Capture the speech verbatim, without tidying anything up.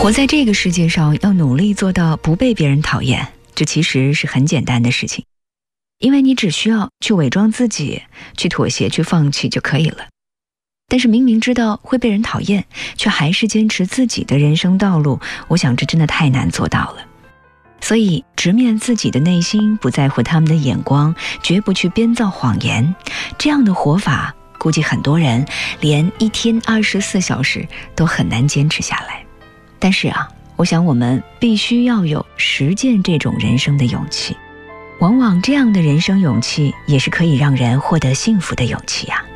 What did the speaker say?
活在这个世界上，要努力做到不被别人讨厌，这其实是很简单的事情，因为你只需要去伪装自己，去妥协，去放弃就可以了。但是明明知道会被人讨厌，却还是坚持自己的人生道路，我想这真的太难做到了。所以直面自己的内心，不在乎他们的眼光，绝不去编造谎言，这样的活法估计很多人连一天二十四小时都很难坚持下来。但是啊，我想我们必须要有实践这种人生的勇气，往往这样的人生勇气也是可以让人获得幸福的勇气啊。